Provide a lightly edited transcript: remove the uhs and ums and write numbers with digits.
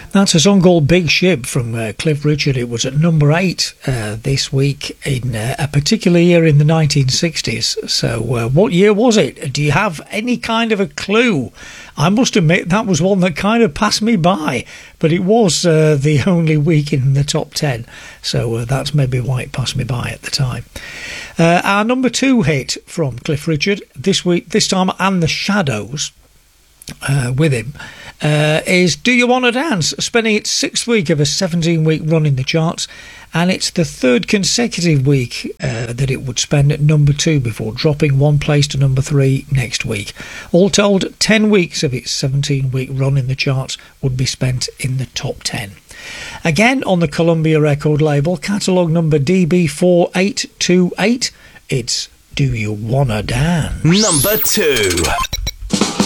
That's a song called Big Ship from Cliff Richard. It was at number 8 this week in a particular year in the 1960s. So what year was it? Do you have any kind of a clue? I must admit that was one that kind of passed me by, but it was the only week in the top 10. So that's maybe why it passed me by at the time. Our number 2 hit from Cliff Richard this week, this time, and the Shadows with him, is Do You Wanna Dance, spending its 6th week of a 17-week run in the charts, and it's the 3rd consecutive week that it would spend at number 2 before dropping 1 place to number 3 next week. All told, 10 weeks of its 17-week run in the charts would be spent in the top 10. Again on the Columbia record label, catalogue number DB4828, it's Do You Wanna Dance? Number 2.